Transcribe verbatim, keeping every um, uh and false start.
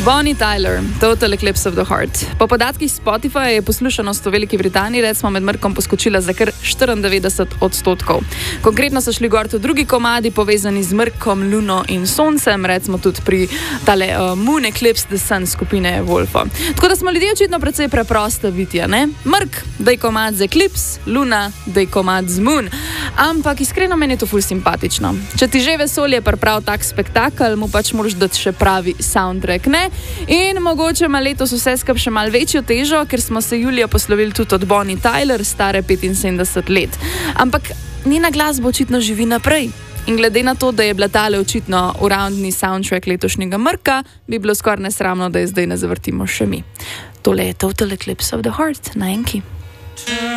Bonnie Tyler, Total Eclipse of the Heart. Po podatkih Spotify je poslušanost v Veliki Britaniji recimo med mrkom poskočila za kar štiriindevetdeset odstotkov. Konkretno so šli gor tudi drugi komadi povezani z mrkom, luno in soncem, recimo tudi pri tale uh, Moon Eclipse the Sun skupine Wolfo. Tako da smo ljudje očitno precej preprosta bitja, ne? Mrk, daj komad z Eclipse, luna, daj komad z Moon. Ampak iskreno meni je to ful simpatično. Če ti že vesolje priprav tak spektakel, mu pač moraš dati še pravi soundtrack, ne? In mogoče ima letos vse skupaj še malo večjo težo, ker smo se julija poslovili tudi od Bonnie Tyler, stare petinsedemdeset let. Ampak njena glasba očitno živi naprej. In glede na to, da je bila tale očitno uradni soundtrack letošnjega mrka, bi bilo skoraj nesramno, da je zdaj ne zavrtimo še mi. Tole je Total Eclipse of the Heart na Enki.